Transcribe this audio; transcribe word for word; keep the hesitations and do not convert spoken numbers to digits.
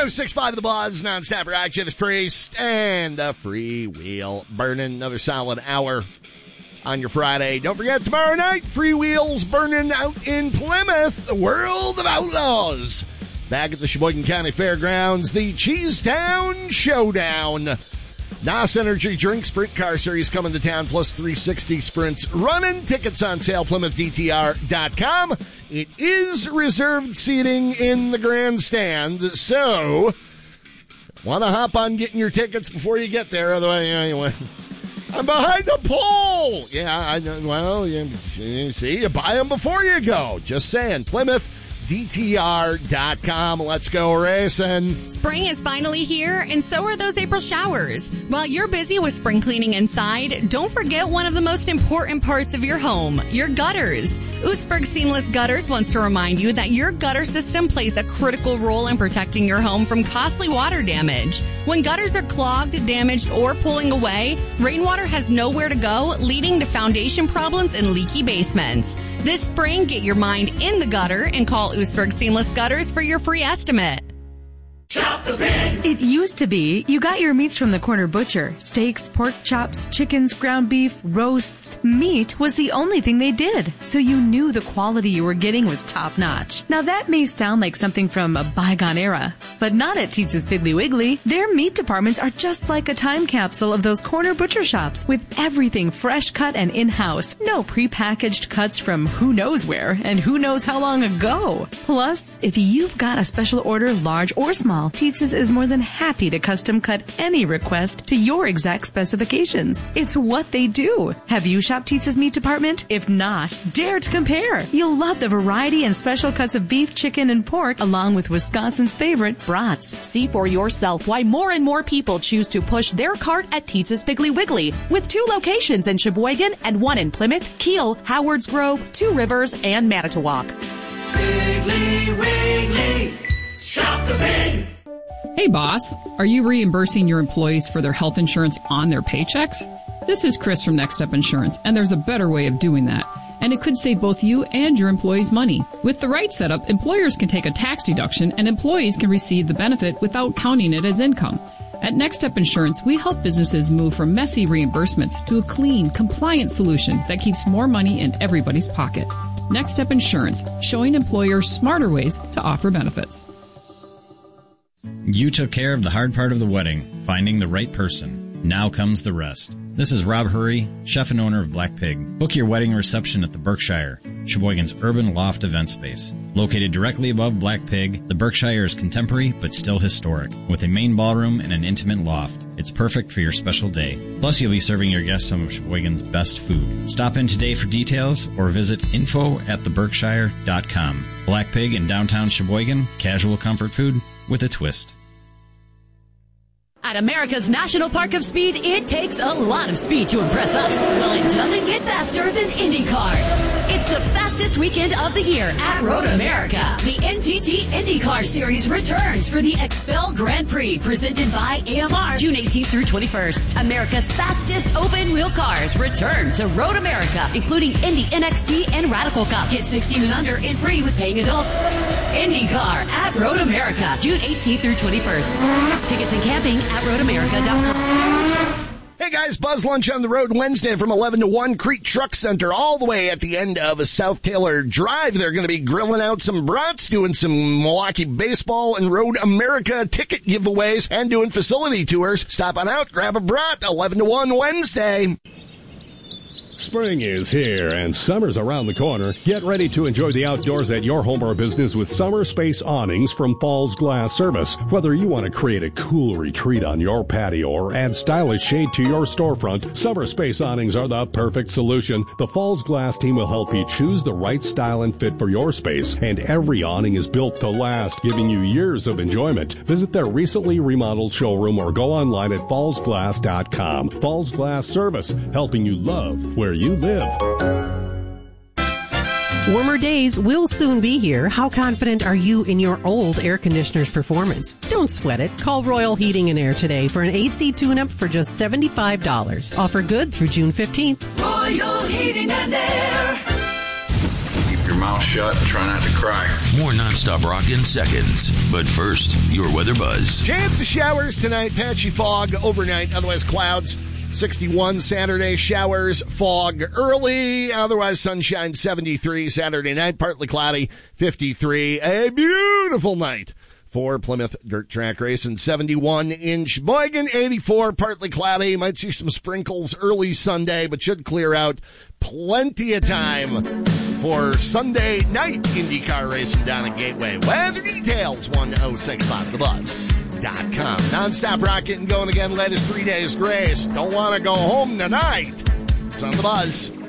oh six five The Buzz, non-stop rock, Judas Priest, and the Free Wheel burning. Another solid hour on your Friday. Don't forget, tomorrow night, Free Wheels burning out in Plymouth, the World of Outlaws. Back at the Sheboygan County Fairgrounds, the Cheesetown Showdown. N O S Energy Drink Sprint Car Series coming to town, plus three sixty sprints running. Tickets on sale, Plymouth D T R dot com. It is reserved seating in the grandstand, so want to hop on getting your tickets before you get there. Otherwise, anyway, I'm behind the pole. Yeah, I know. Well, you, see, you buy them before you go. Just saying. Plymouth D T R dot com. Let's go racing. Spring is finally here, and so are those April showers. While you're busy with spring cleaning inside, don't forget one of the most important parts of your home, your gutters. Oostburg Seamless Gutters wants to remind you that your gutter system plays a critical role in protecting your home from costly water damage. When gutters are clogged, damaged, or pulling away, rainwater has nowhere to go, leading to foundation problems and leaky basements. This spring, get your mind in the gutter and call Oostburg Seamless Gutters for your free estimate. Shop the Pig. It used to be you got your meats from the corner butcher. Steaks, pork chops, chickens, ground beef, roasts. Meat was the only thing they did, so you knew the quality you were getting was top-notch. Now that may sound like something from a bygone era, but not at Teetz's Piggly Wiggly. Their meat departments are just like a time capsule of those corner butcher shops, with everything fresh cut and in-house. No prepackaged cuts from who knows where and who knows how long ago. Plus, if you've got a special order, large or small, Teetz's is more than happy to custom cut any request to your exact specifications. It's what they do. Have you shopped Teetz's meat department? If not, dare to compare. You'll love the variety and special cuts of beef, chicken, and pork, along with Wisconsin's favorite brats. See for yourself why more and more people choose to push their cart at Teetz's Piggly Wiggly, with two locations in Sheboygan and one in Plymouth, Kiel, Howards Grove, Two Rivers, and Manitowoc. Piggly Wiggly, shop the pig. Hey boss, are you reimbursing your employees for their health insurance on their paychecks? This is Chris from Next Step Insurance, and there's a better way of doing that. And it could save both you and your employees money. With the right setup, employers can take a tax deduction and employees can receive the benefit without counting it as income. At Next Step Insurance, we help businesses move from messy reimbursements to a clean, compliant solution that keeps more money in everybody's pocket. Next Step Insurance, showing employers smarter ways to offer benefits. You took care of the hard part of the wedding, finding the right person. Now comes the rest. This is Rob Hurry, chef and owner of Black Pig. Book your wedding reception at the Berkshire, Sheboygan's urban loft event space. Located directly above Black Pig, the Berkshire is contemporary but still historic, with a main ballroom and an intimate loft. It's perfect for your special day. Plus, you'll be serving your guests some of Sheboygan's best food. Stop in today for details or visit info at the berkshire dot com. Black Pig in downtown Sheboygan, casual comfort food with a twist. At America's National Park of Speed, it takes a lot of speed to impress us. Well, it doesn't get faster than IndyCar. It's the fastest weekend of the year at Road America. The N T T IndyCar Series returns for the Expel Grand Prix, presented by A M R, June eighteenth through twenty-first. America's fastest open-wheel cars return to Road America, including Indy N X T and Radical Cup. Get sixteen and under and free with paying adults. IndyCar at Road America, June eighteenth through twenty-first. Tickets and camping at road america dot com. Hey guys, Buzz Lunch on the road Wednesday from eleven to one, Crete Truck Center, all the way at the end of South Taylor Drive. They're going to be grilling out some brats, doing some Milwaukee baseball and Road America ticket giveaways, and doing facility tours. Stop on out, grab a brat, eleven to one Wednesday. Spring is here and summer's around the corner. Get ready to enjoy the outdoors at your home or business with Summer Space Awnings from Falls Glass Service. Whether you want to create a cool retreat on your patio or add stylish shade to your storefront, Summer Space Awnings are the perfect solution. The Falls Glass team will help you choose the right style and fit for your space, and every awning is built to last, giving you years of enjoyment. Visit their recently remodeled showroom or go online at falls glass dot com. Falls Glass Service, helping you love where you live. Warmer days will soon be here. How confident are you in your old air conditioner's performance? Don't sweat it. Call Royal Heating and Air today for an A C tune-up for just seventy-five dollars. Offer good through June fifteenth. Royal Heating and Air. Keep your mouth shut. shut and try not to cry. More nonstop rock in seconds. But first, your weather buzz. Chance of showers tonight, patchy fog overnight, otherwise clouds. sixty-one Saturday, showers, fog early, otherwise sunshine, seventy-three Saturday night, partly cloudy, fifty-three. A beautiful night for Plymouth Dirt Track Racing. seventy-one in Sheboygan, eighty-four, partly cloudy. Might see some sprinkles early Sunday, but should clear out. Plenty of time for Sunday night IndyCar racing down at Gateway. Weather details, one oh six five The Buzz. Dot com. Non-stop rocket and going again. Latest three days grace. Don't want to go home tonight. It's on The Buzz.